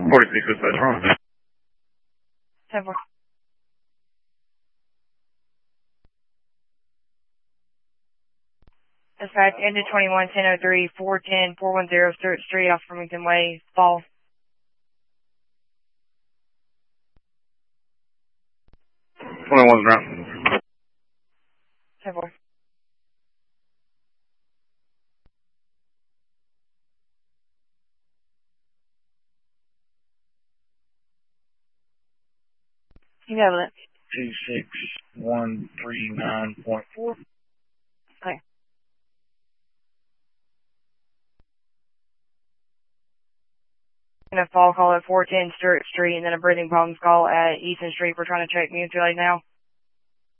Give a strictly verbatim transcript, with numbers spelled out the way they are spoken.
forty-six, dispatch, wrong. ten four. Dispatch, ended twenty-one, ten oh three, four ten, four one zero, Stewart Street off Farmington Way, Fall. twenty-one's ground. ten four. You have it. two six one three nine point four. Okay. And a fall call at four ten Stewart Street, and then a breathing problems call at Easton Street. We're trying to check mutually now.